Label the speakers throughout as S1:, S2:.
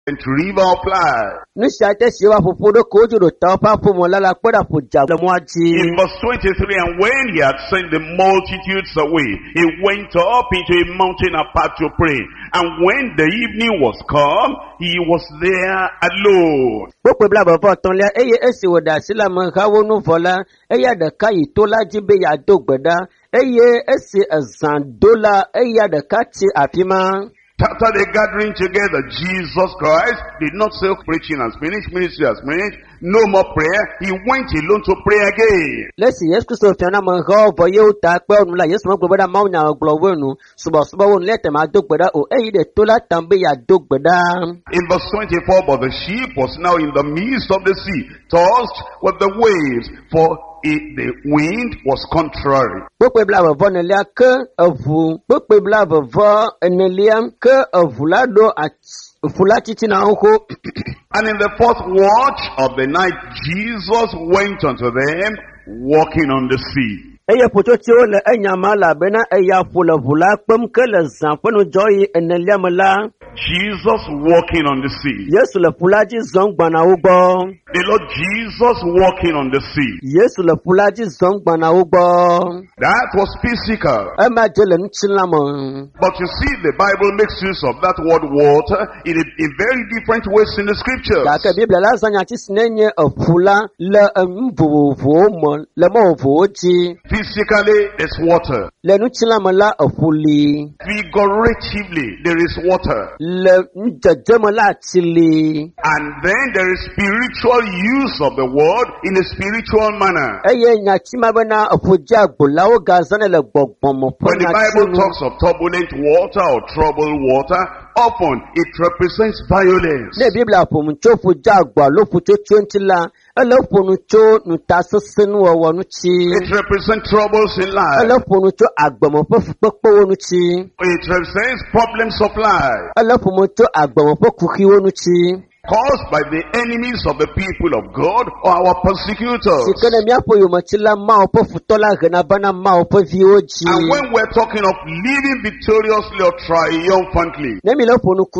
S1: river of life.
S2: In verse 23,
S1: and when he had sent the multitudes away, he went up into a mountain apart to pray. And when the evening was come, he was there alone. After the gathering together, Jesus Christ did not say preaching has finished, ministry has finished, no more prayer. He went alone to pray again.
S2: In
S1: verse 24, but the ship was now in the midst of the sea, tossed with the waves, for the wind was contrary. And in the fourth watch of the night, Jesus went unto them, walking on the sea. Jesus walking on the sea. The Lord Jesus walking on the sea. That was physical. But you see, the Bible makes use of that word water in very different ways in the scriptures. Physically, there's water. Figuratively, there is water. And then there is spiritual use of the word in a spiritual manner. When the Bible talks of turbulent water or troubled water, often it represents violence. It represents troubles in life. It represents problems of life. Caused by the enemies of the people of God or our persecutors. And when we're talking of living victoriously or triumphantly, we're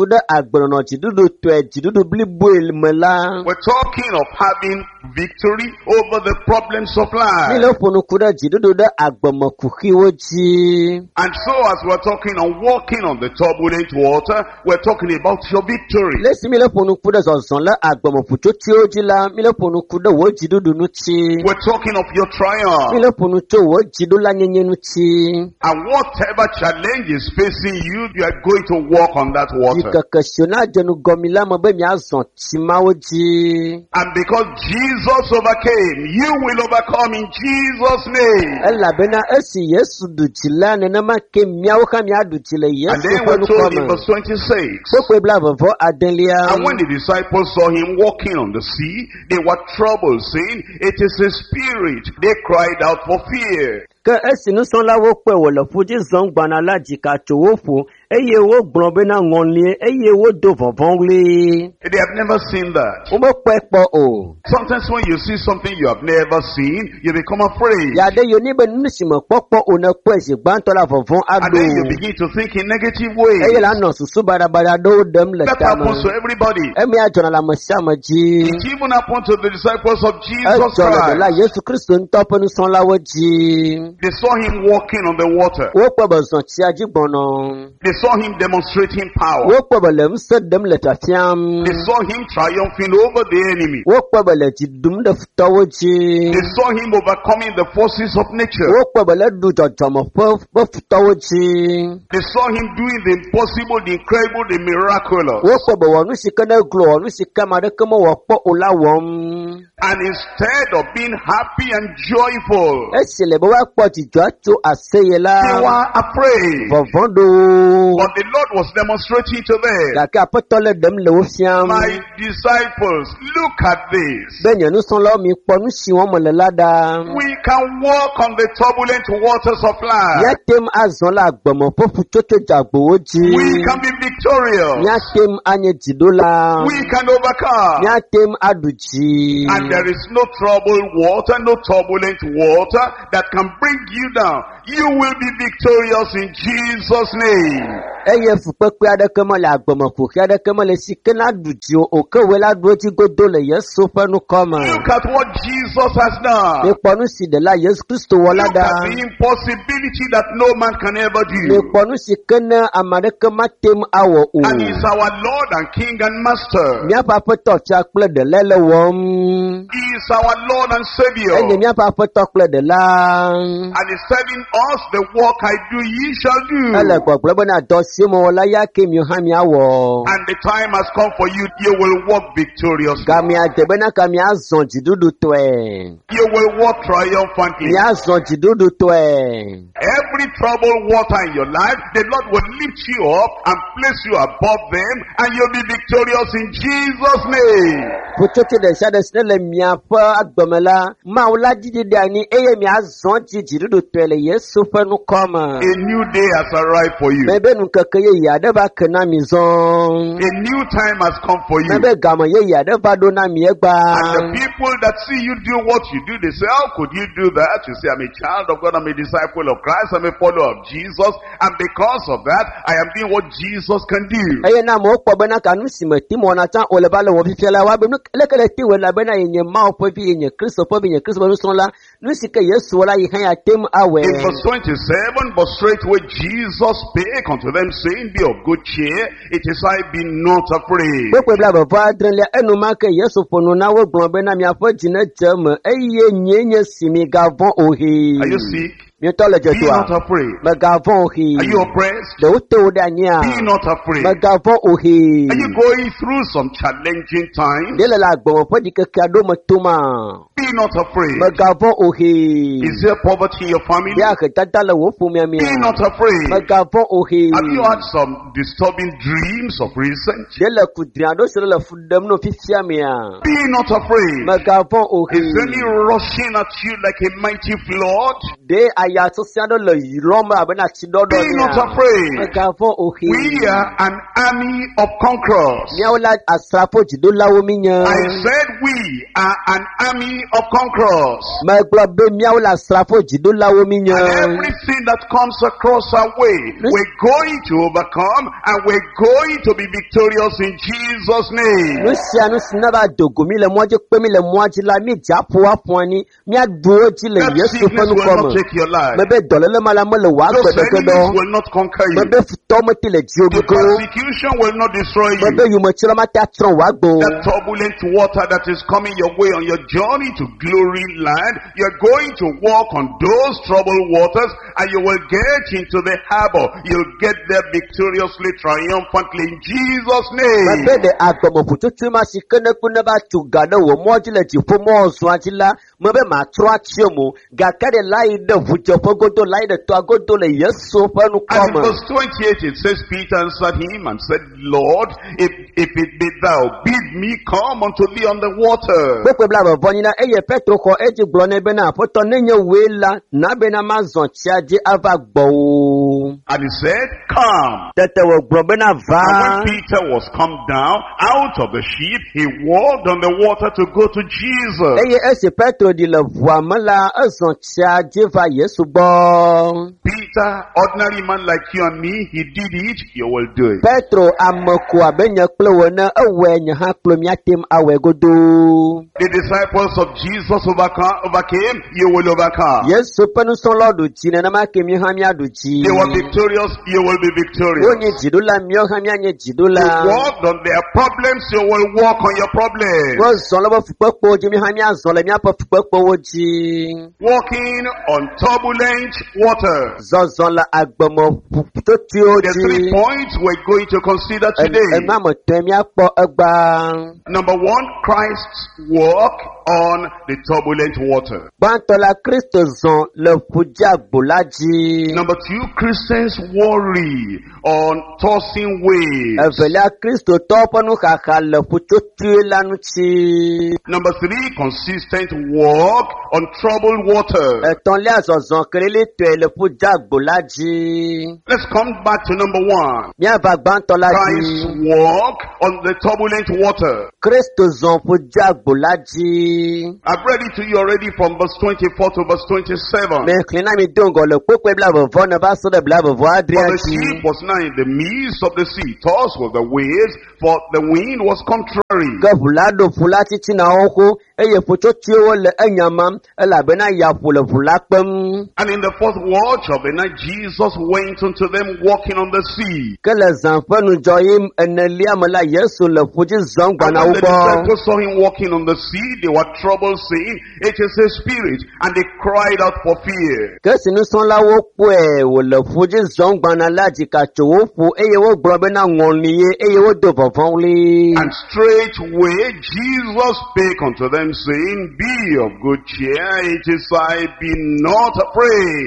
S1: talking of having victory over the problems of life. And so as we're talking on walking on the turbulent water, we're talking about your victory. We're talking of your triumph. And whatever challenge is facing you, you are going to walk on that water. And because Jesus overcame, you will overcome in Jesus' name. And then we're told in verse 26, and when the disciples saw him walking on the sea, they were troubled, saying, "It is a spirit." They cried out for fear.
S2: They have never
S1: seen that. Sometimes when you see something you have never seen, you become afraid. And then you begin to think in negative ways. That happens to everybody. It even happened to the disciples of Jesus Christ. They saw him walking on the water. They saw him demonstrating power. They saw him triumphing over the enemy. They saw him overcoming the forces of nature. They saw him doing the impossible, the incredible, the miraculous. And instead of being happy and joyful, they were afraid. But the Lord was demonstrating to them, "My disciples, look at this. We can walk on the turbulent waters of life. We can be victorious. We can overcome. And there is no troubled water, no turbulent water that can bring you down. You will be victorious in Jesus' name. Look at what Jesus has done. Look at the impossibility that no man can ever do. And he's our Lord and King and Master. He is our Lord and Savior. And he's telling us, the work I do, ye shall do. And the time has come for you, you will walk victoriously. You will walk triumphantly. Every troubled water in your life, the Lord will lift you up and place you above them, and you'll be victorious in Jesus' name. A new day has arrived for you. A new time has come for you. And the people that see you do what you do, they say, how could you do that? You say, I'm a child of God, I'm a disciple of Christ, I'm a follower of Jesus, and because of that, I am doing what Jesus can do. In verse 27, but straightway Jesus spake unto them, saying, be of good cheer, it is I, be not afraid. Are you sick? Be not afraid. Are you oppressed? Be not afraid. Are you going through some challenging times? Be not afraid. Is there poverty in your family? Be not afraid. Have you had some disturbing dreams of recent? Be not afraid. Is any rushing at you like a mighty flood? Be not afraid. We are an army of conquerors. I said we are an army of conquerors. And everything that comes across our way, we're going to overcome, and we're going to be victorious in Jesus' name. That sickness will not take your life. Those enemies will not conquer you. The persecution will not destroy you. That turbulent water that is coming your way on your journey to glory land, you're going to walk on those troubled waters, and you will get into the harbor. You'll get there victoriously, triumphantly in Jesus' name. And in verse 28 it says, Peter answered him and said, Lord, if it be thou, bid me come unto thee on the water. And he said, come. And when Peter was come down out of the ship, he walked on the water to go to Jesus. Peter, ordinary man like you and me, he did it, you will do it. The disciples of Jesus overcame, you will overcome. They were victorious, you will be victorious. They walked on their problems, you will walk on your problems. Walking on turbulent water. The 3 points we're going to consider today. Number 1, Christ's walk on the turbulent water. Number 2, Christian consistent worry on tossing waves. Number 3, consistent walk on troubled water. Let's come back to number 1. Christ walk on the turbulent water. I've read it to you already from verse 24 to verse 27. For the ship was now in the midst of the sea, tossed with the waves, for the wind was contrary. And in the fourth watch of the night, Jesus went unto them walking on the sea. And when the disciples saw him walking on the sea, they were troubled, saying, It is a spirit, and they cried out for fear. And straightway Jesus spake unto them, saying, Be of good cheer, it is I, be not afraid.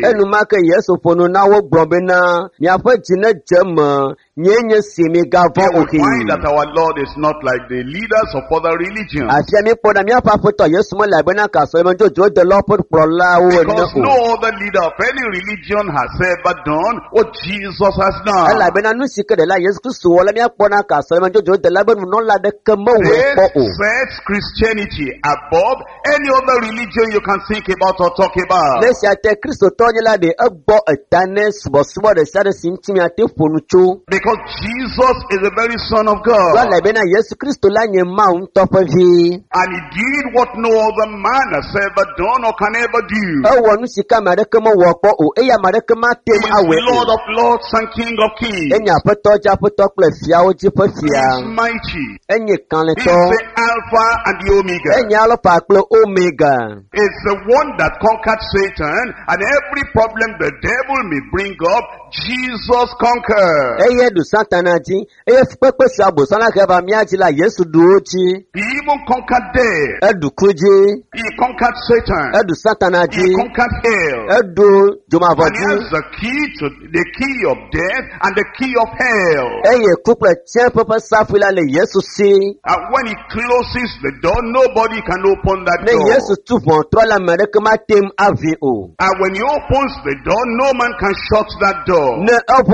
S1: You will find that our Lord is not like the leaders of other religions. Because no other leader of any religion has ever done what Jesus has done. This sets Christianity above any other religion you can think about or talk about. Because Jesus is the very Son of God. And he did what no other man has ever done or can ever do. He is Lord of lords and King of kings. He is mighty. He is the Alpha and the Omega. It's the one that conquered Satan, and every problem the devil may bring up, Jesus conquered. He even conquered death. He conquered Satan. He conquered hell. And he has the key of death and the key of hell. And when he closes the door, nobody can open that door. And when he opens the door, no man can shut that door. And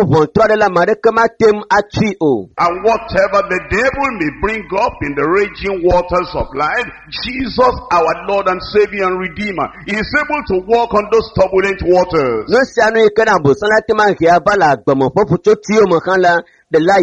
S1: whatever the devil may bring up in the raging waters of life, Jesus, our Lord and Savior and Redeemer, is able to walk on those turbulent waters. If you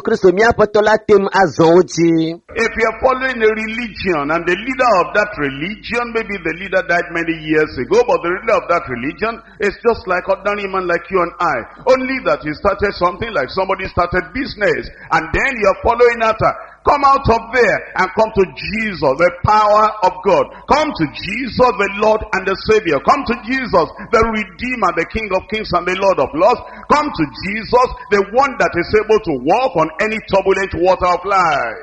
S1: are following a religion and the leader of that religion, maybe the leader died many years ago, but the leader of that religion is just like ordinary man like you and I. Only that he started something like somebody started business, and then you are following after. Come out of there and come to Jesus, the power of God. Come to Jesus, the Lord and the Savior. Come to Jesus, the Redeemer, the King of Kings and the Lord of Lords. Come to Jesus, the one that is able to walk on any turbulent water of life.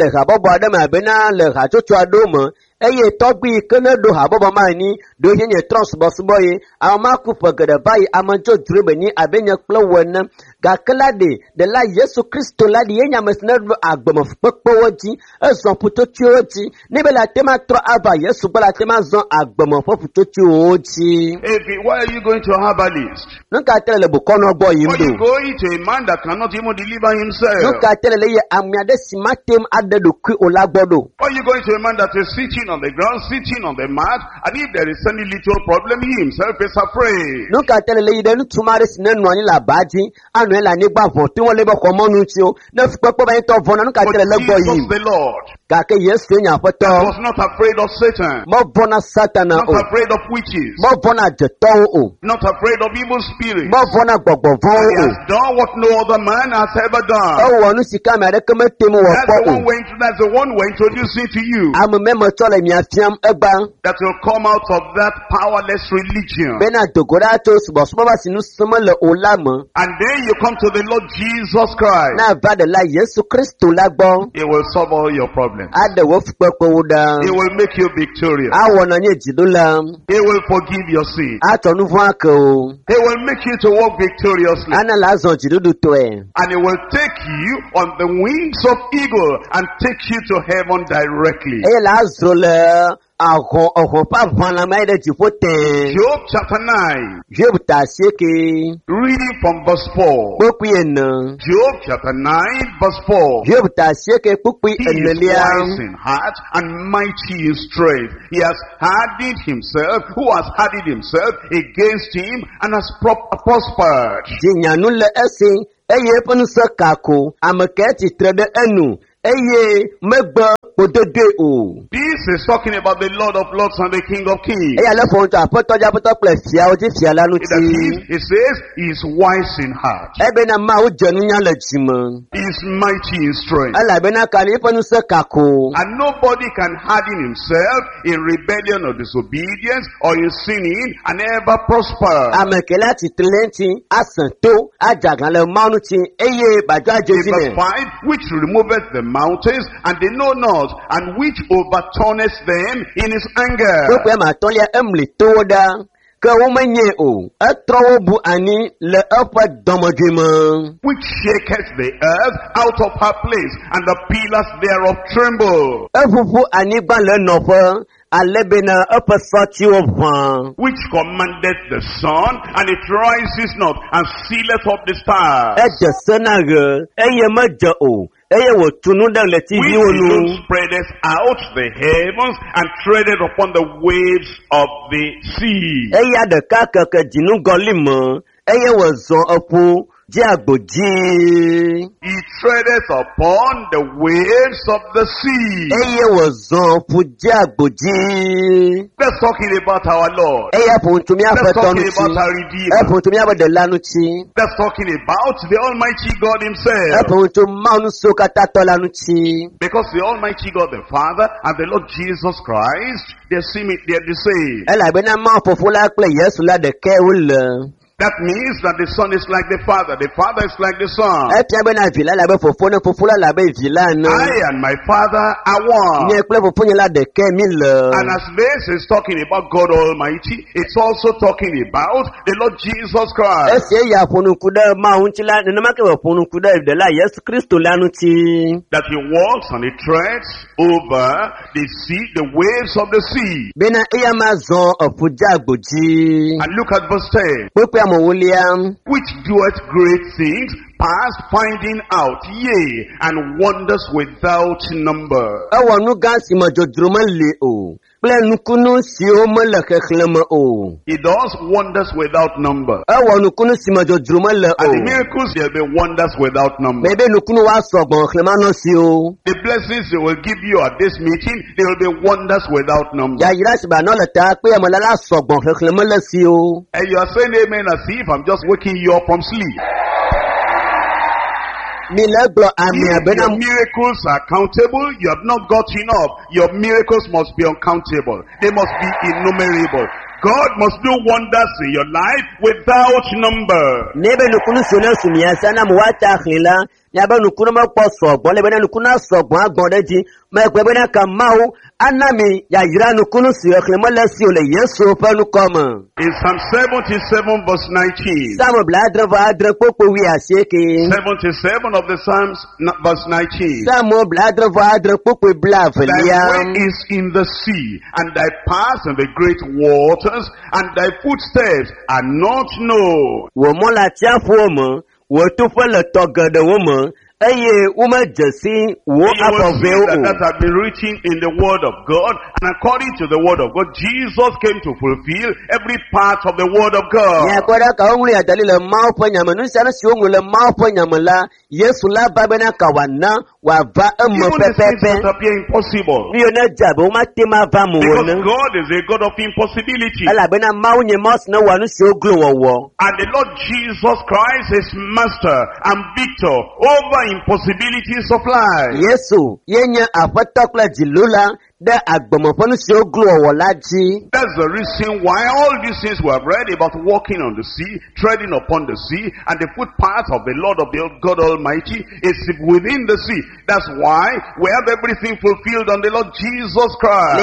S1: eye togbi kana do haboba mani do yenye transbosboye amaku pagada bai amanjo drubeni abenya plawon gaklade de la Yesu Kristo la di yenya mesna agbamo pokpowoji ezon putochioji nibela tema tro aba Yesu bala tema zon agbamo putochioji.
S2: Why are you going to a herbalist?
S1: Nunca tele bukono boy
S2: Why are you going to a man that cannot even deliver himself?
S1: Nunca tele ye amiade simatem adedo ku olagbodo.
S2: Why are you going to a man that is sitting on the ground, sitting on the mat, and if there is any little problem, he himself is afraid?
S1: Nunca tele ye denu tumaris nenwani la baji anu la nigba fon ti won lebo ko monu ti o na fipopo ba to vona nunca tele lebo yi.
S2: Jesus the Lord
S1: Kake Yesu nya foto
S2: was not afraid of Satan,
S1: mo bona satana
S2: not afraid of witches,
S1: mo bona jeto o
S2: not afraid of evil spirits.
S1: mo bona gbogbo
S2: He
S1: o
S2: has done what no other man has ever done.
S1: o wonu sika me de keme temu wo
S2: That's the one we're introducing to you,
S1: am memo tole mi afiam egba
S2: that will come out of that powerless religion.
S1: bena dogora to subo subo ba sinu sumo le olamo
S2: And then you come to the Lord Jesus Christ.
S1: na va de la Yesu Kristo lagbo
S2: He will solve all your problems. problems. He will make you victorious. He will forgive your sin. He will make you to walk victoriously. And he will take you on the wings of eagle and take you to heaven directly. Job chapter 9. Reading from verse 4. Job chapter 9 verse 4. He is wise in heart and mighty in strength. He has hardened himself. Who has hardened himself against him and has prospered? This is talking about the Lord of Lords and the King of Kings. It says he is wise in heart. He is mighty in strength. And nobody can harden himself in rebellion or disobedience or in sinning and ever prosper. Verse 5, which removeth the mountains, and they know not, and which overturneth them in his anger. Which shaketh the earth out of her place, and the pillars thereof tremble. Which commandeth the sun, and it rises not, and sealeth up the stars. Which spreadeth out the heavens, and treadeth upon the waves of the sea. He treadeth upon the waves of the sea. Let's talking about our Lord. Let's talking about our Redeemer. Let's talking about the Almighty God himself. Because the Almighty God the Father and the Lord Jesus Christ, they're the same. That means that the Son is like the Father is like the Son. I and my Father are one. And as this is talking about God Almighty, it's also talking about the Lord Jesus Christ. That he walks and he treads over the sea, the waves of the sea. And look at verse 10. Which doeth great things, past finding out, yea, and wonders without number. He does wonders without number. And the miracles, there will be wonders without number. The blessings they will give you at this meeting, there will be wonders without number. And you are saying amen as if I'm just waking you up from sleep. Your miracles are countable. You have not gotten up. Your miracles must be uncountable. They must be innumerable. God must do wonders in your life without number.
S1: Anami ya yiranu kunu si eklemole si ole Yesu penu koma.
S2: In Psalm 77 verse 19.
S1: Psalm bladre va adre popo wi asieke.
S2: 77 of the Psalms verse 19.
S1: Psalm bladre va adre popo blavelia.
S2: Thy way is in the sea, and thy paths in the great waters, and thy footsteps are not known.
S1: Wo mo la tia fomo, wo tu fa le togede wo mo.
S2: That have been written in the word of God, and according to the word of God, Jesus came to fulfill every part of the word of God.
S1: Even the
S2: things that appear impossible, because God is a God of impossibility, and the Lord Jesus Christ is master and victor over impossibilities of life.
S1: Yesu yenya apatakla jilula That's the reason why all these things we have read about walking on the sea, treading upon the sea, and the footpath of the Lord of the God Almighty is within the sea. That's why we have everything fulfilled on the Lord Jesus Christ.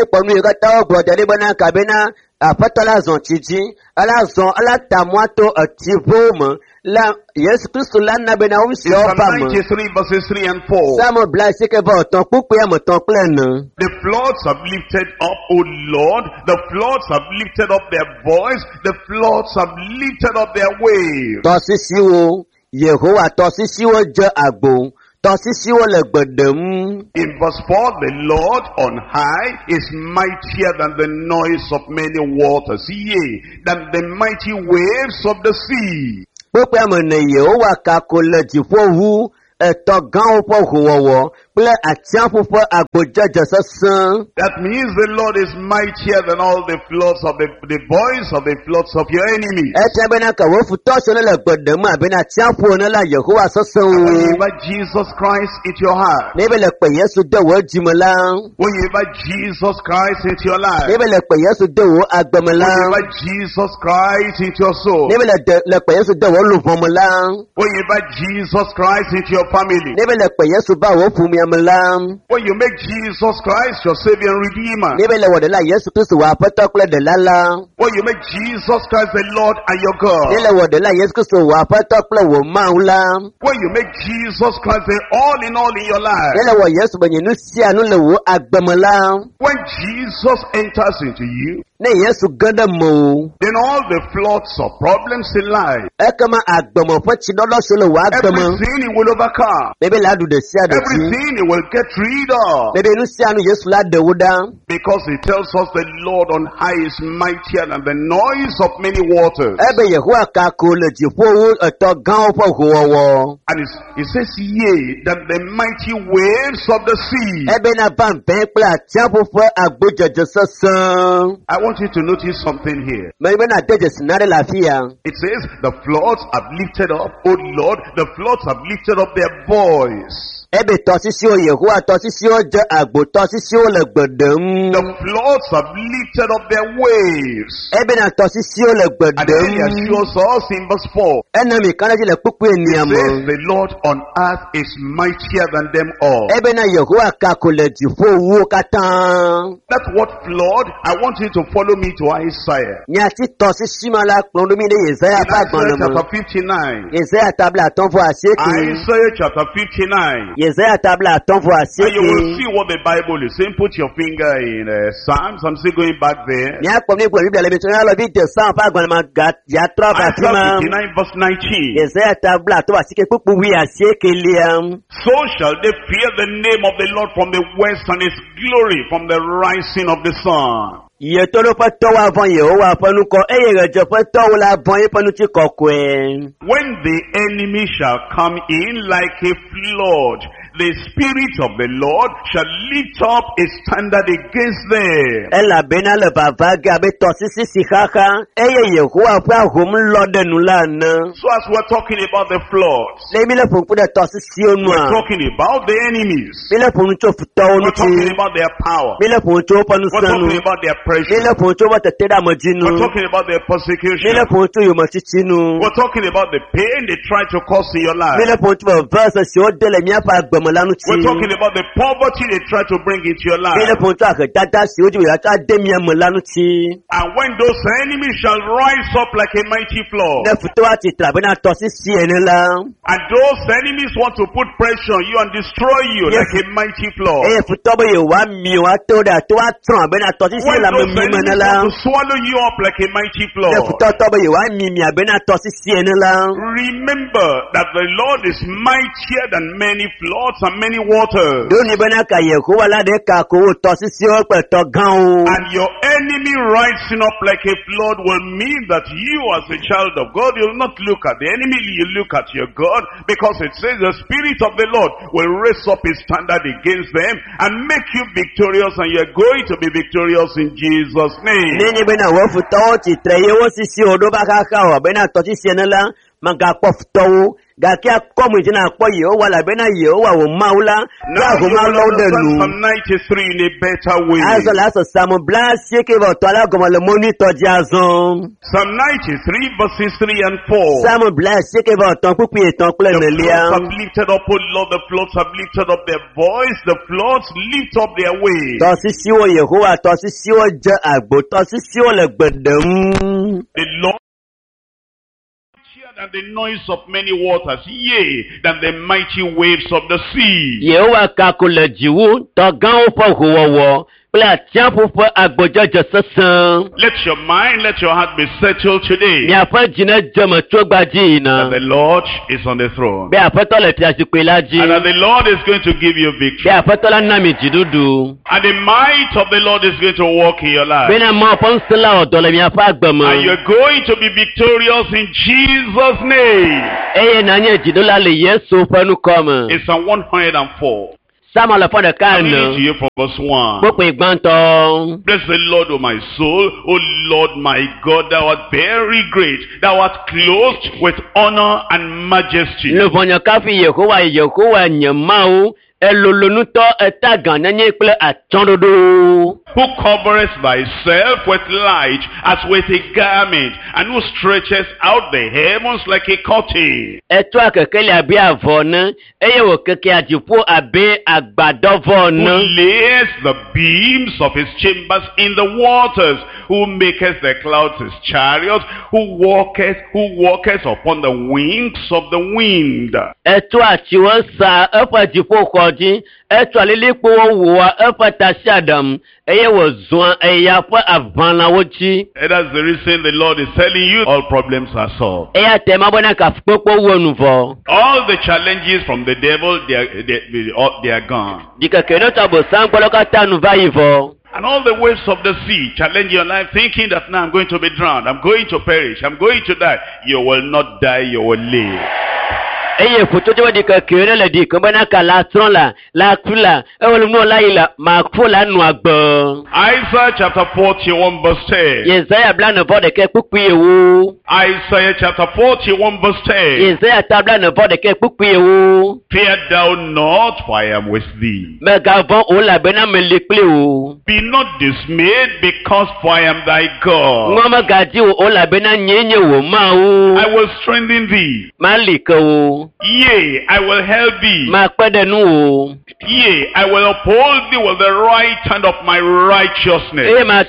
S2: La Yesu Kristo la na bena o si o pa mo.
S1: 93 verses 3 and 4.
S2: Samo bla se ke ba ton pupu ya mo ton plein.
S1: The floods have lifted up, O Lord. The floods have lifted up their voice. The floods have lifted up their waves.
S2: To si si wo Yehowa to si si wo je agbo. To si si wo le gbedem.
S1: In verse 4, the Lord on high is mightier than the noise of many waters, yea, than the mighty waves of the sea.
S2: Pokpe amene Yehowa ka ko le jifo wu eto gan po huwowo ple atianfu po agbojeje sesan.
S1: That means the Lord is mightier than all the floods of the voice of the floods of your enemies.
S2: Etebena ka wo futo so le gbedem abena atianfu ne la Yehowa sesan.
S1: When you invite Jesus Christ into your heart.
S2: Nebe le pe Yesu de wo jimela.
S1: When you invite Jesus Christ into your life.
S2: Nebe le pe Yesu de wo agbemela.
S1: When you invite Jesus Christ into your soul.
S2: Nebe le pe Yesu de wo luvomela.
S1: When you invite Jesus Christ into your family.
S2: Nebe le pe Yesu ba wo fumi amela.
S1: When you make Jesus Christ your Savior and Redeemer.
S2: Nebe le wo de la Yesu Kristo wa patokle de lala.
S1: When you make Jesus Christ the Lord and your God.
S2: Nebe le wo de la Yesu Kristo wa patokle wo maula.
S1: When you make Jesus Christ the all in your life.
S2: Nebe wo Yesu benye nu si anu le wo agbemela.
S1: When Jesus enters into you.
S2: Ne Yesu ganda mo.
S1: Then all the floods of problems in life.
S2: Ekama agbemo fo chi dodo so le wa agbemo.
S1: Everything he will overcome.
S2: Nebe la du de si adu.
S1: Everything he will get rid of.
S2: Nebe nu si anu Yesu la de woda.
S1: Because he tells us the Lord on high is mightier than the noise of many waters.
S2: Ebe Yehowa ka ko le jifo wu eto gan po huwowo.
S1: And he says, yea, that the mighty waves of the sea.
S2: Ebe na ban ben ple atianfu fo agbojeje sesan.
S1: I want you to notice something here.
S2: It
S1: says, the floods have lifted up, O Lord, the floods have lifted up their voice.
S2: The
S1: floods have lifted up their waves. And then he assures us in verse 4. It says, the Lord on earth is mightier than them all. That's what flood. I want you to follow me to Isaiah. In Isaiah chapter 59. Isaiah chapter 59. And you will see what the Bible is saying. Put your finger in Psalms. I'm still going back there. Isaiah 59 verse 19. So shall they fear the name of the Lord from the west, and his glory from the rising of the sun. When the enemy shall come in like a flood, the Spirit of the Lord shall lift up a standard against them. So as we're talking about the floods, we're talking about the enemies. We're talking about their power. We're talking about their pressure. We're talking about their persecution. We're talking about the pain they try to cause in your life. We're talking about the poverty they try to bring into your life. And when those enemies shall rise up like a mighty flood, and those enemies want to put pressure on you and destroy you like a mighty flood, when those enemies want to swallow you up like a mighty flood, remember that the Lord is mightier than many floods and many waters. And your enemy rising up like a flood will mean that you as a child of God, you will not look at the enemy, you look at your God, because it says the Spirit of the Lord will raise up his standard against them and make you victorious, and you are going to be victorious in Jesus' name.
S2: Magakofto, Gakia Comijina Koyo, Walabena Yo, Maula,
S1: Psalm 93 in a better way.
S2: As a last of some blast, shake about Talagoma, the monitor Jazon.
S1: Psalm 93 verses 3 and 4.
S2: Some blast, shake about Tonkupi, Tonkulan,
S1: the floods have lifted up, O Lord, the floods have lifted up their voice, the floods lift up their way.
S2: Tossisio Yehovah, Tossisio Jagbo, Tossisio Legbedem.
S1: The Lord and the noise of many waters, yea, than the mighty waves of the sea.
S2: Yehovah kakule jiwu, togan upo huwowo. Let your
S1: mind, let your heart be settled today. That the Lord is on the throne. And that the Lord is going to give you victory. And the might of the Lord is going to walk in your life. And you're going to be victorious in Jesus' name. It's Psalm 104.
S2: I'm
S1: reading to you from verse 1. Bless the Lord, O my soul. O Lord my God, thou art very great. Thou art clothed with honor and majesty. Who covereth thyself with light as with a garment, and who stretches out the heavens like a curtain. Who layeth the beams of his chambers in the waters, who maketh the clouds his chariots, who walketh upon the wings of the wind. That is the reason the Lord is telling you all problems are solved. All the challenges from the devil, they are gone. And all the waves of the sea challenge your life, thinking that now I'm going to be drowned, I'm going to perish, I'm going to die. You will not die, you will live.
S2: Isaiah chapter 41
S1: verse 10. Isaiah chapter 41 verse 10. Fear thou not, for I am with thee. Be not dismayed, because for I am thy God. I will strengthen thee. Yea, I will help thee. Yea, I will uphold thee with the right hand of my righteousness.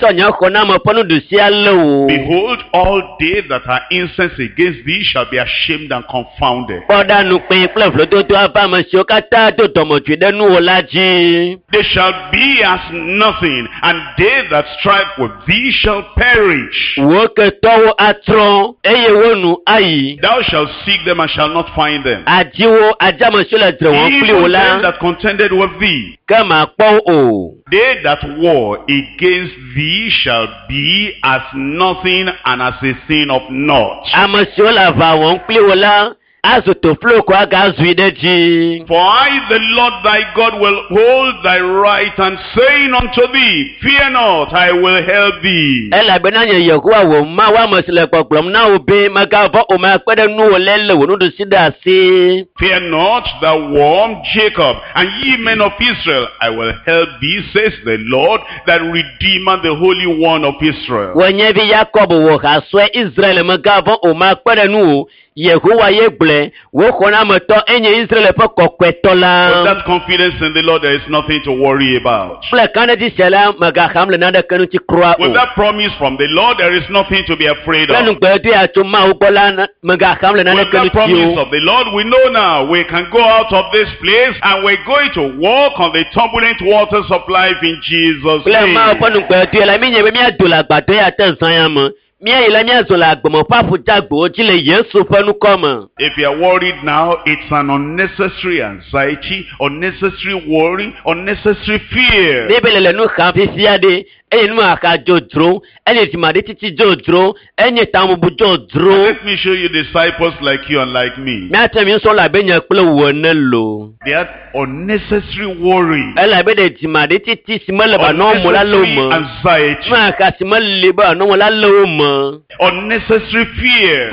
S1: Behold, all they that are incensed against thee shall be ashamed and confounded. They shall be as nothing, and they that strive with thee shall perish. Thou shalt seek them and shalt not find them. Even them that contended with thee, they that war against thee shall be as nothing and as a thing of naught. For I, the Lord thy God, will hold thy right hand, saying unto thee, fear not, I will help thee. Fear not, thou worm Jacob, and ye men of Israel, I will help thee, says the Lord, that Redeemer, the Holy One of Israel. Put that confidence in the Lord, there is nothing to worry about. With that promise from the Lord, there is nothing to be afraid of. With that promise of the Lord, we know now we can go out of this place and we're going to walk on the turbulent waters of life in Jesus' name. If you are worried now, it's an unnecessary anxiety, unnecessary worry, unnecessary fear. Let me show you disciples like you and like me. They had unnecessary worry, unnecessary anxiety. Unnecessary fear.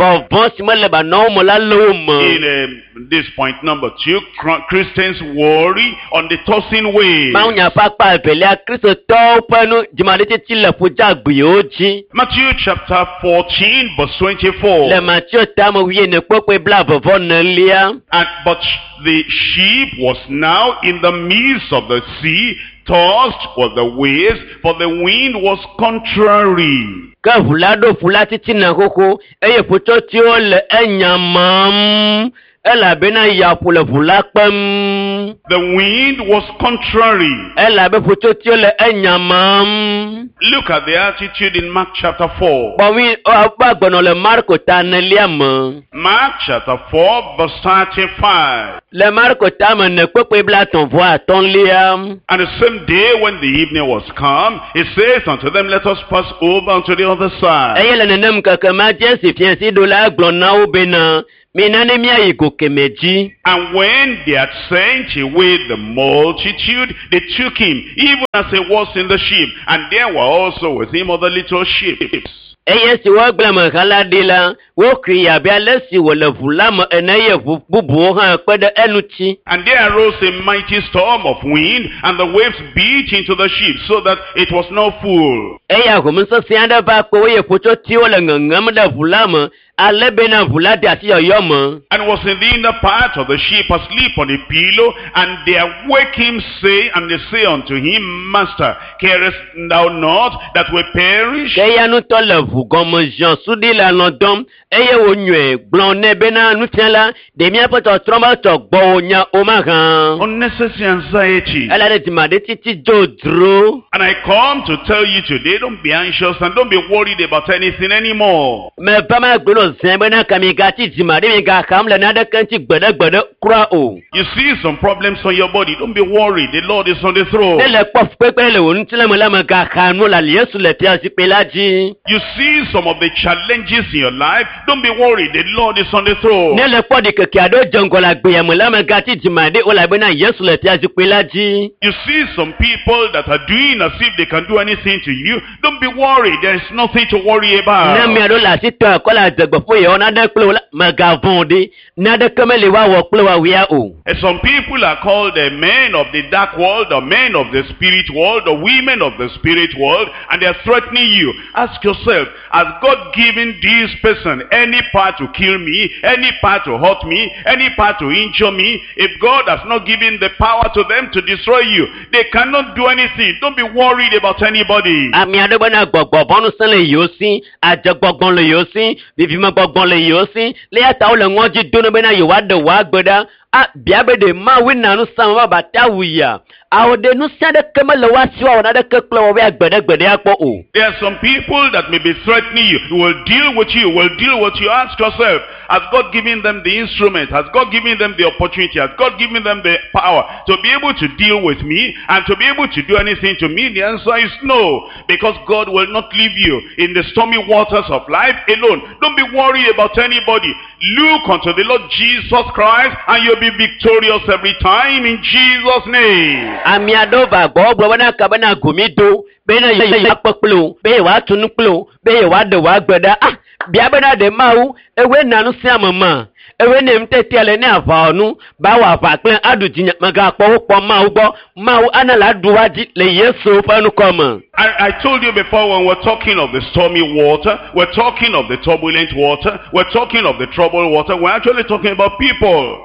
S1: In this point number 2, Christians worry on the tossing wave. Matthew chapter 14 verse 24. But the ship was now in the midst of the sea, tossed with the waves, for the wind was contrary. The wind was contrary. Look at the attitude in Mark chapter 4. Mark chapter 4 verse 35. And the same day when the evening was come, he says unto them, let us pass over unto the other side. And when they had sent away the multitude, they took him, even as he was in the ship, and there were also with him other little ships. And there arose a mighty storm of wind, and the waves beat into the ship, so that it was not full. And was in the inner part of the ship asleep on a pillow, and they awake him, and they say unto him, Master, carest thou not that we perish? Unnecessary anxiety. And I come to tell you today, don't be anxious and don't be worried about anything anymore. You see some problems on your body, don't be worried, the Lord is on the throne. You see some of the challenges in your life, don't be worried, the Lord is on the throne. You see some people that are doing as if they can do anything to you, don't be worried, there is nothing to worry about. And some people are called the men of the dark world, or men of the spirit world, or women of the spirit world, and they are threatening you. Ask yourself, has God given this person any power to kill me, any power to hurt me, any power to injure me? If God has not given the power to them to destroy you, they cannot do anything. Don't be worried about anybody. There are some people that may be threatening you, who will deal with you, Ask yourself, has God given them the instrument? Has God given them the opportunity? Has God given them the power to be able to deal with me and to be able to do anything to me? The answer is no, because God will not leave you in the stormy waters of life alone. Don't be worried about anybody. Look unto the Lord Jesus Christ, and you'll be victorious every time in Jesus' name. I told you before, when we're talking of the stormy water, we're talking of the turbulent water, we're talking of the troubled water, we're actually talking about people.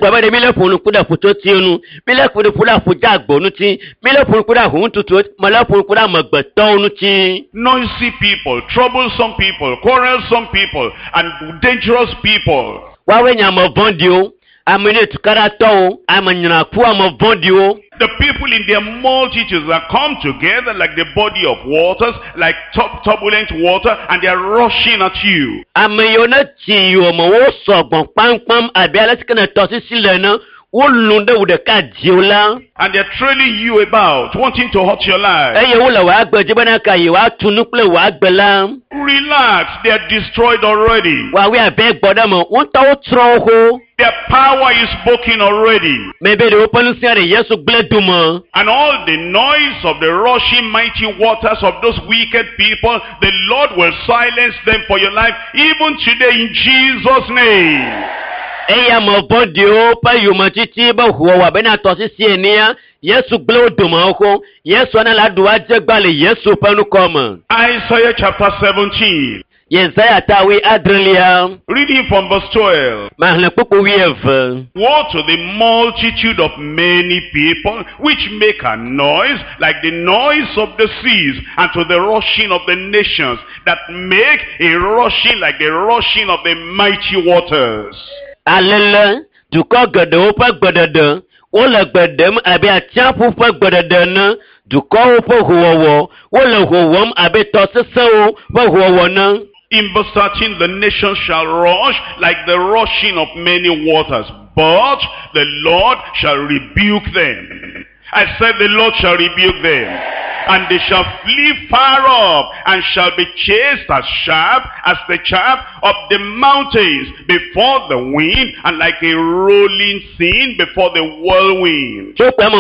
S1: Noisy people, troublesome people, quarrelsome people, and dangerous people. The people in their multitudes that come together like the body of waters, like turbulent water, and they are rushing at you. And they're trailing you about, wanting to hurt your life. Relax, they are destroyed already. Their power is broken already. And all the noise of the rushing mighty waters of those wicked people, the Lord will silence them for your life, even today in Jesus' name. Isaiah chapter 17. Reading from verse 12. Woe to the multitude of many people which make a noise like the noise of the seas, and to the rushing of the nations that make a rushing like the rushing of the mighty waters. In verse 13, the nations shall rush like the rushing of many waters, but the Lord shall rebuke them. I said the Lord shall rebuke them. And they shall flee far off, and shall be chased as sharp as the chaff of the mountains before the wind, and like a rolling sea before the whirlwind.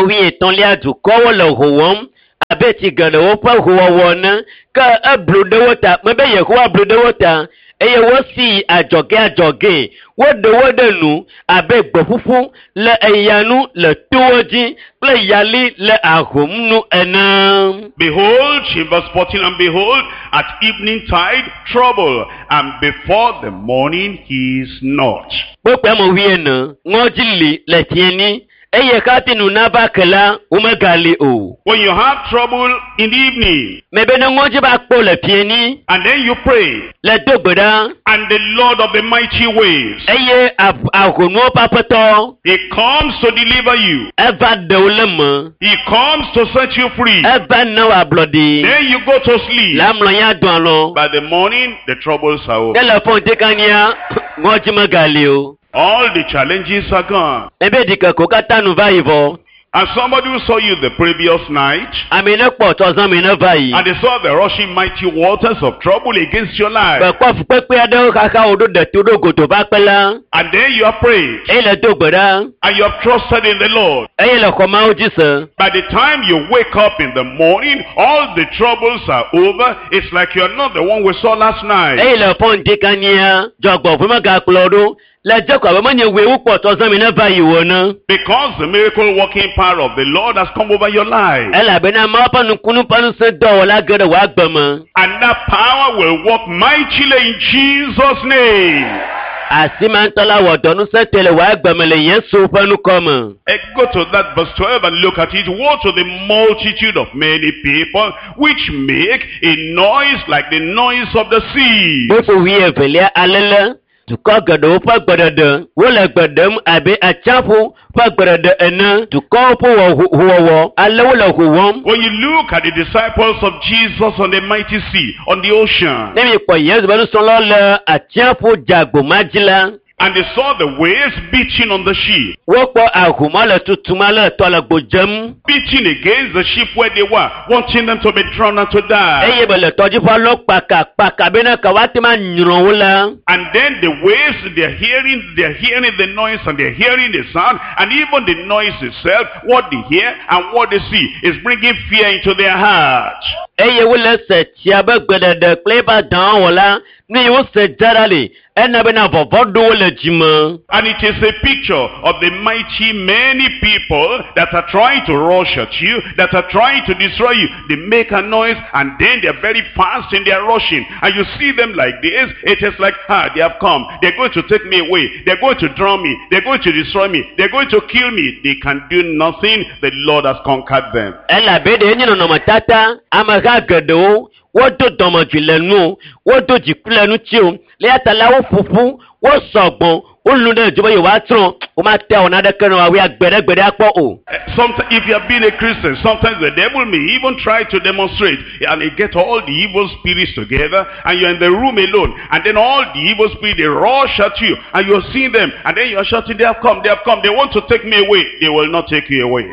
S1: Behold, in verse 14, and behold, at evening tide, trouble, and before the morning he is not. When you have trouble in the evening, and then you pray, and the Lord of the mighty waves, he comes to deliver you, he comes to set you free. Then you go to sleep. By the morning, the troubles are over. All the challenges are gone. And somebody who saw you the previous night, and they saw the rushing mighty waters of trouble against your life, and then you are prayed, and you have trusted in the Lord. By the time you wake up in the morning, all the troubles are over. It's like you're not the one we saw last night. Because the miracle working power of the Lord has come over your life. And that power will work mightily in Jesus' name. Go to that verse 12 and look at it. Woe to the multitude of many people which make a noise like the noise of the sea. When you look at the disciples of Jesus on the mighty sea, on the ocean, and they saw the waves beating on the ship, beating against the ship where they were, wanting them to be drowned and to die. And then the waves, they're hearing the noise, and they're hearing the sound, and even the noise itself, what they hear and what they see is bringing fear into their hearts. And it is a picture of the mighty many people that are trying to rush at you, that are trying to destroy you. They make a noise, and then they're very fast in their rushing. And you see them like this, it is like, they have come. They're going to take me away. They're going to drown me. They're going to destroy me. They're going to kill me. They can do nothing. The Lord has conquered them. Sometimes, if you have been a Christian, sometimes the devil may even try to demonstrate, and he get all the evil spirits together, and you're in the room alone, and then all the evil spirits, they rush at you, and you're seeing them, and then you're shouting, they have come, they want to take me away. They will not take you away.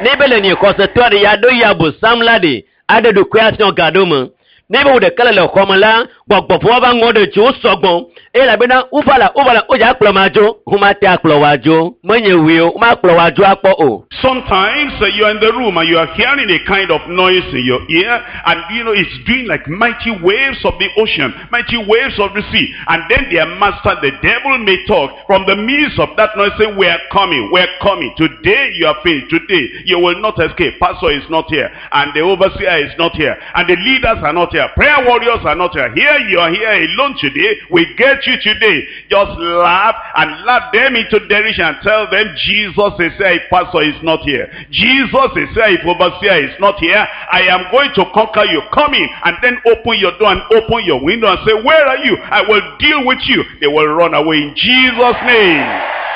S2: Nebe wo de kala le xɔme la gbɔgbɔfo va ŋɔ de tsi wo sɔgbɔ elabena uvala o dza kplɔ ma dzo huma te akplɔ wa dzo menye wio ma kplɔ wa dzo akpɔ o.
S1: Sometimes you are in the room and you are hearing a kind of noise in your ear, and you know it's doing like mighty waves of the ocean, mighty waves of the sea, and then their master the devil may talk from the midst of that noise, saying, we're coming today. You are finished today, you will not escape. Pastor is not here, and the overseer is not here, and the leaders are not here, prayer warriors are not here. Here you are here alone today. We get you today. Just laugh them into derision and tell them Jesus is here, pastor is not here. Jesus is here, overseer is not here. I am going to conquer you. Come in, and then open your door and open your window and say, where are you? I will deal with you. They will run away in Jesus' name.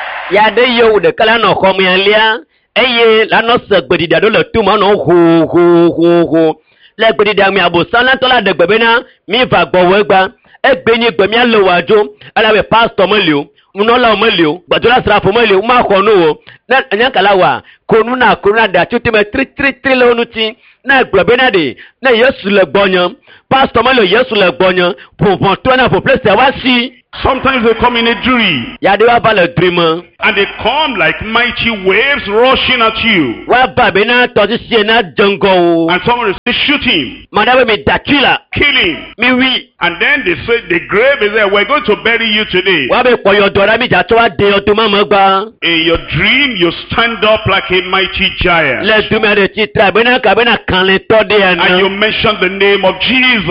S2: La noce gbedida do le tuma no ho le gbedida mi abosan la tola de gbebena mi va gbowo egba egbenyi gbe mi alo wajo ala be pastor melio munola melio gbadola srafo melio ma ko no wo na nyankala wa konuna da chuti me tri le onuti na gbebena de na Yesu le gbonyan pastor melio Yesu le gbonyan povon to na po place wa si.
S1: Sometimes they come in a dream.
S2: And
S1: they come like mighty waves rushing at you. And someone is shooting, kill him. And then they say the grave is there. We're going to bury you today. In your dream, you stand up like a mighty giant. And you mention the name of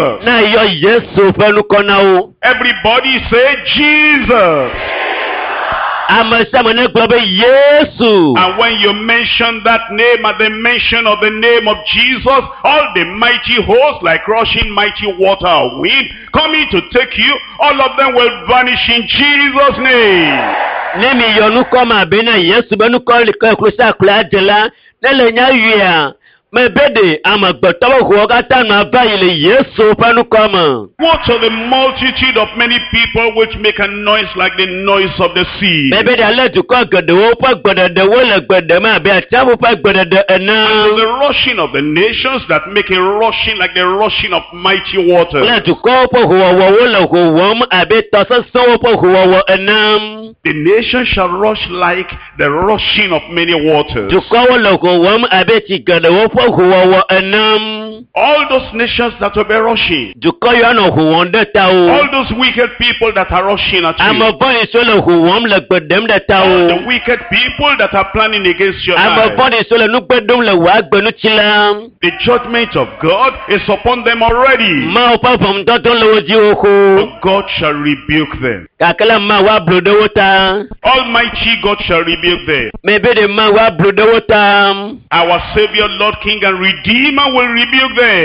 S1: Jesus. Everybody say Jesus. And when you mention that name, at the mention of the name of Jesus, all the mighty hosts, like rushing mighty water or wind, coming to take you, all of them will vanish in Jesus' name. What are the multitude of many people which make a noise like the noise of the sea? And the rushing of the nations that make a rushing like the rushing of mighty waters. The nation shall rush like the rushing of many waters. All those nations that will be rushing, all those wicked people that are rushing at you, all the wicked people that are planning against your life, the judgment of God is upon them already. But God shall rebuke them. Almighty God shall rebuke them. Our Savior, Lord, King and Redeemer will rebuke them.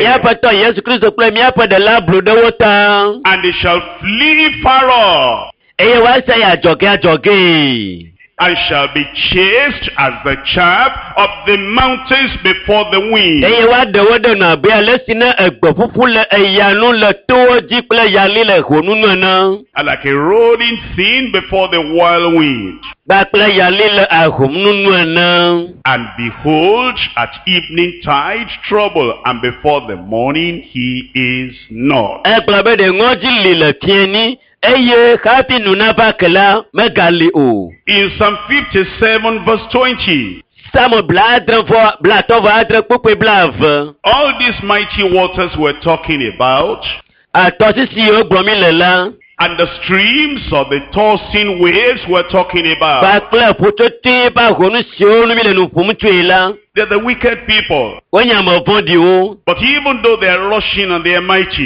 S1: And they shall flee far off, and shall be chased as the chaff of the mountains before the wind. And like a rolling thing before the whirlwind. And behold, at evening tide trouble, and before the morning he is not. In Psalm 57 verse 20, all these mighty waters we're talking about, and the streams of the tossing waves we're talking about, they're the wicked people. But even though they are rushing and they are mighty,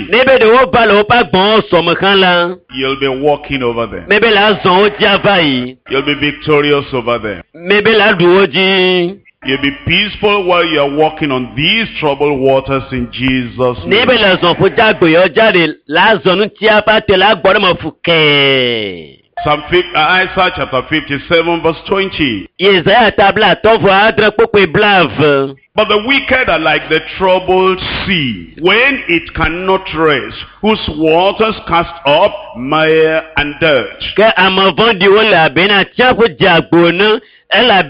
S1: you'll be walking over them. You'll be victorious over them. You'll be peaceful while you are walking on these troubled waters in Jesus' name. Isaiah chapter 57 verse 20. But the wicked are like the troubled sea, when it cannot rest, whose waters cast up mire and dirt. That's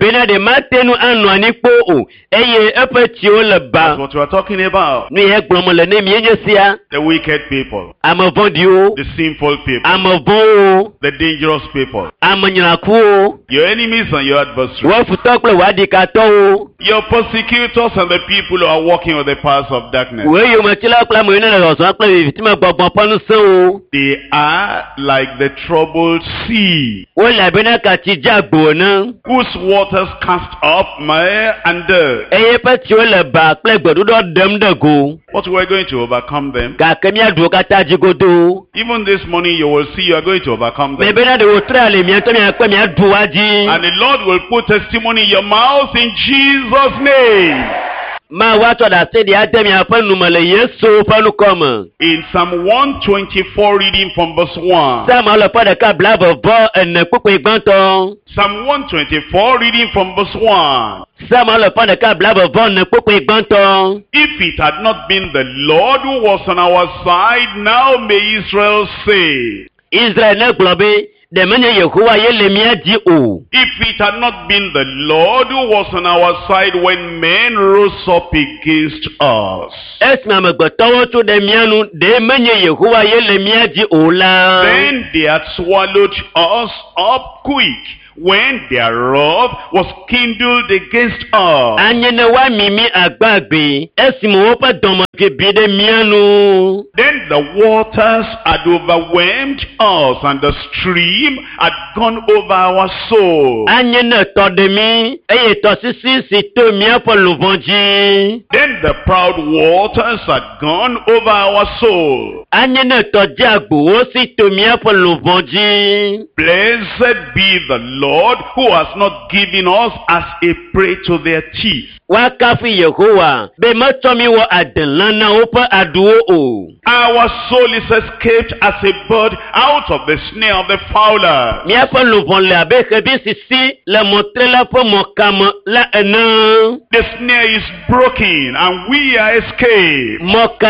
S1: what we are talking about. The wicked people, the sinful people, the dangerous people, your enemies and your adversaries, your persecutors and the people who are walking on the paths of darkness. They are like the troubled sea, whose waters cast up mire and dirt. But we are going to overcome them. Even this morning you will see you are going to overcome them. And the Lord will put testimony in your mouth in Jesus' name. In Psalm 124, reading from verse 1. Psalm 124, reading from verse 1. If it had not been the Lord who was on our side, now may Israel say. If it had not been the Lord who was on our side when men rose up against us, then they had swallowed us up quick, when their wrath was kindled against us. Then the waters had overwhelmed us, and the stream had gone over our soul. Then the proud waters had gone over our soul. Blessed be the Lord, who has not given us as a prey to their teeth. Our soul is escaped as a bird out of the snare of the fowler. The snare is broken and we are escaped.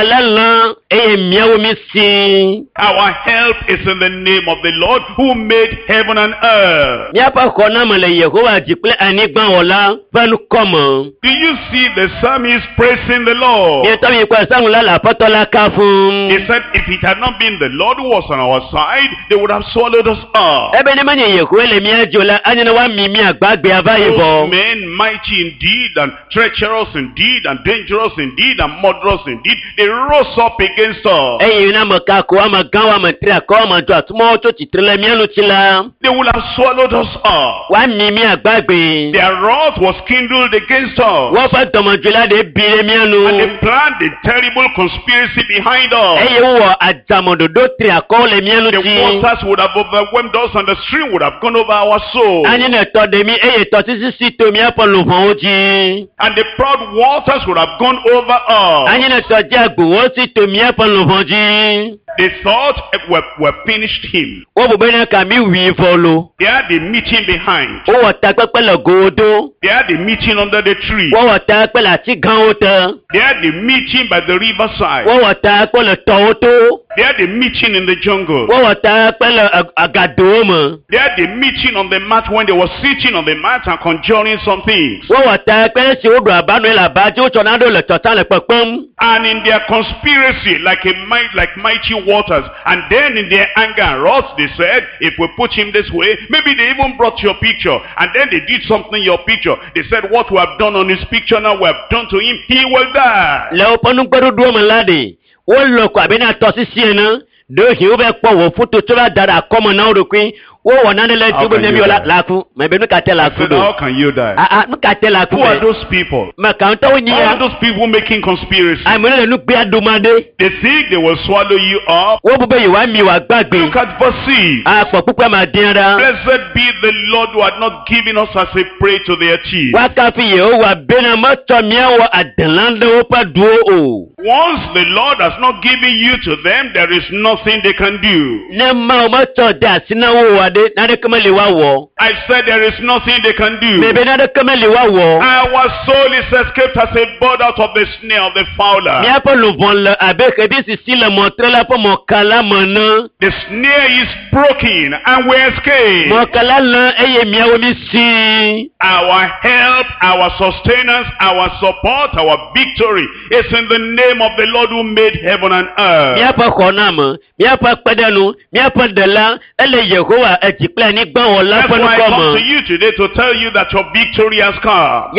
S1: Our help is in the name of the Lord who made heaven and earth. Do you see the psalmist praising the Lord? He said, if it had not been the Lord who was on our side, they would have swallowed us up. Those men, mighty indeed, and treacherous indeed, and dangerous indeed, and murderous indeed, they rose up against us. They would have swallowed us up. Their wrath was kindled against us. And they planned a terrible conspiracy behind us. The waters would have overwhelmed us, and the stream would have gone over our soul. And the proud waters would have gone over us. They thought we finished him. They had the meeting behind. They had the meeting under the tree. They had the meeting by the riverside. They had the meeting in the jungle. They had the meeting on the mat when they were sitting on the mat and conjuring some things. And in their conspiracy, like mighty waters, and then in their anger and wrath, they said, if we put him this way, maybe they even brought your picture, and then they did something in your picture. They said, what we have done on his picture now, we have done to him, he will die. How can you die? Who are those people? Who are those people making conspiracy? They think they will swallow you up. Look at verse 6. Blessed be the Lord who had not given us as a prey to their teeth. Once the Lord has not given you to them, there is nothing they can do. I said there is nothing they can do. Our soul is escaped as a bird out of the snare of the fowler. The snare is broken and we escape. Our help, our sustenance, our support, our victory is in the name of the Lord who made heaven and earth. I come to you today to tell you that your victory has come.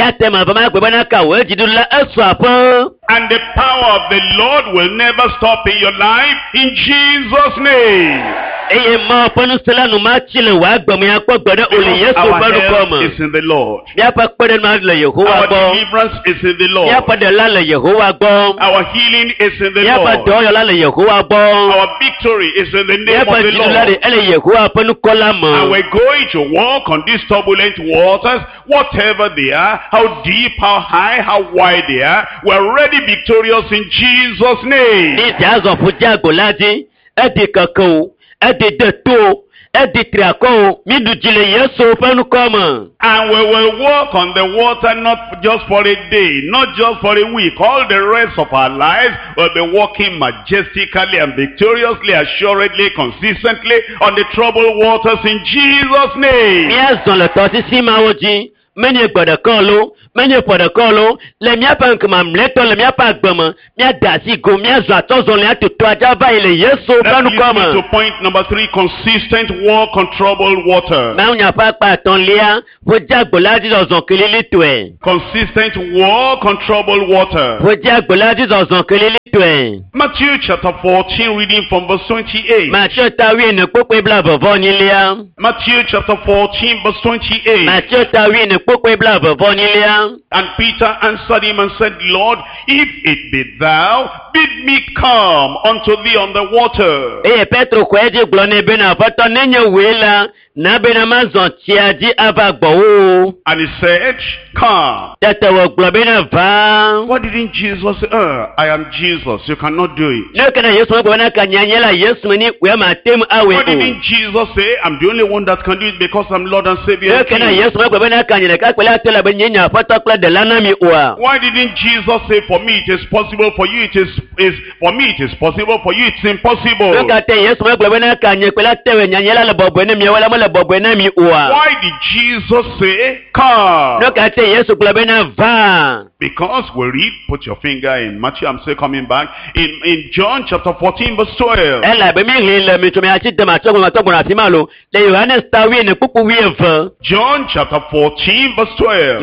S1: And the power of the Lord will never stop in your life in Jesus' name. Our help is in the Lord. Our deliverance is in the Lord. Our healing is in the Lord. Our victory is in the name of the Lord. And we're going to walk on these turbulent waters, whatever they are, how deep, how high, how wide they are. We're already victorious in Jesus' name. And we will walk on the water not just for a day, not just for a week. All the rest of our lives will be walking majestically and victoriously, assuredly, consistently on the troubled waters in Jesus' name. Many for the colo, let me up and come and let all me up at Bama, Miadasi, go Miazra, Tozon, to Twajava, yes, so to point number 3, consistent walk on troubled water. Consistent walk on troubled water. Matthew chapter 14, reading from verse 28. Matthew chapter 14, verse 28. And Peter answered him and said, Lord, if it be thou, bid me come unto thee on the water. And he said, come. What didn't Jesus say? I am Jesus, you cannot do it. What didn't Jesus say? I'm the only one that can do it because I'm Lord and Savior. Why didn't Jesus say, for me it is possible, for you it is for me it is possible, for you it's impossible? Why did Jesus say, come? Because we read, put your finger in Matthew, I'm still coming back, in John chapter 14 verse 12. John chapter 14 verse 12.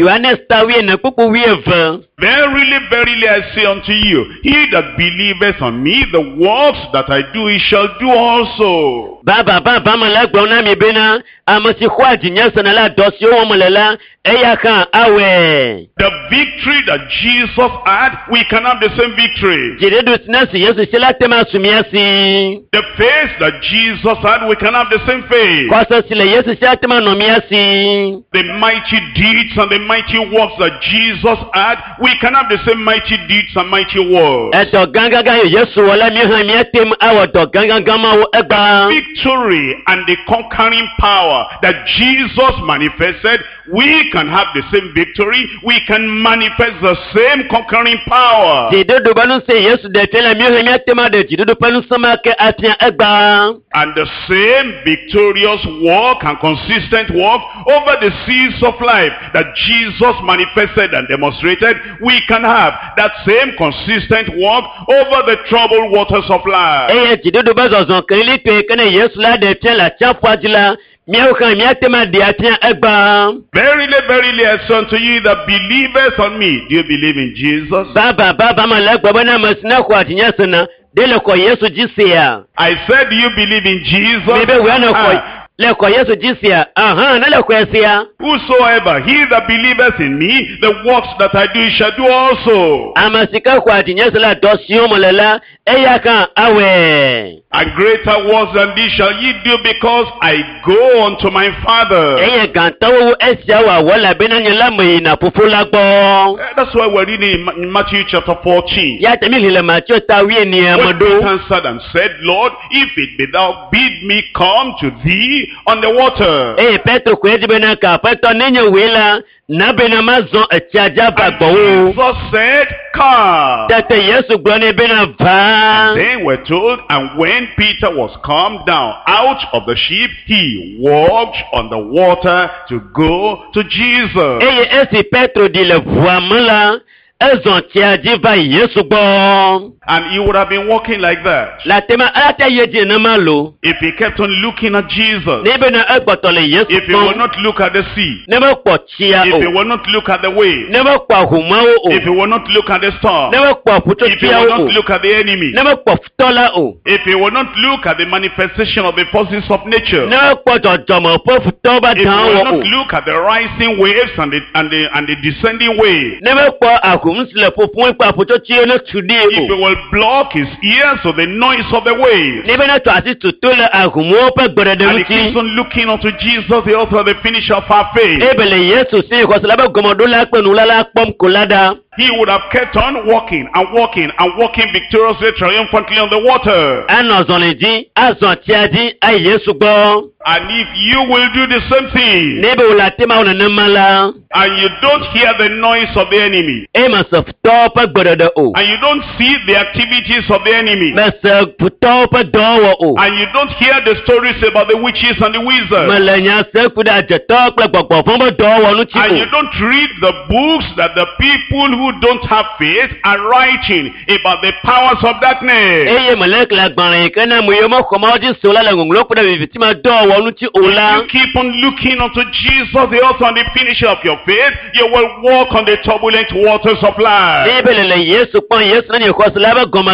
S1: Verily, verily, I say unto you, he that believeth on me, the works that I do, he shall do also. The victory that Jesus had, we can have the same victory. The faith that Jesus had, we can have the same faith. The mighty deeds and the mighty works that Jesus had, we can have the same mighty deeds and mighty works. The victory and the conquering power that Jesus manifested, we can have the same victory, we can manifest the same conquering power. And the same victorious walk and consistent walk over the seas of life that Jesus manifested and demonstrated, we can have that same consistent walk over the troubled waters of life. Verily, verily, I say unto you that believeth on me. Do you believe in Jesus? I said, do you believe in Jesus? Whosoever he that believeth in me, the works that I do shall do also. And greater works than these shall ye do, because I go unto my Father. That's why we're reading in Matthew chapter 14. When Peter answered and said, Lord, if it be thou, bid me come to thee on the water.
S2: Petro kwejibena ka Petro nenye wela na bena mazon etiaja bagbo.
S1: Jesus said, "Come."
S2: Tete Yesu gbone bena va.
S1: Then we're told, and when Peter was come down out of the ship, he walked on the water to go to Jesus.
S2: Esi Petro di le voamela. And
S1: he would have been walking like that if he kept on looking at Jesus. If he will not look at the sea, if he will not look at the waves, if he will not look at the storm, if he will not look at the enemy, if he will not look at the manifestation of the forces of nature, if he will not look at the rising waves and the descending waves, if he will block his ears to the noise of the waves, and he keeps on looking unto Jesus, the author and the finisher of our faith, he would have kept on walking and walking and walking victoriously, triumphantly on the water. And if you will do the same thing, and you don't hear the noise of the enemy, and you don't see the activities of the enemy, and you don't hear the stories about the witches and the wizards, and you don't read the books that the people who don't have faith are writing about the powers of darkness, if you keep on looking unto Jesus, the author and the finisher of your faith, you will walk on the turbulent waters of life.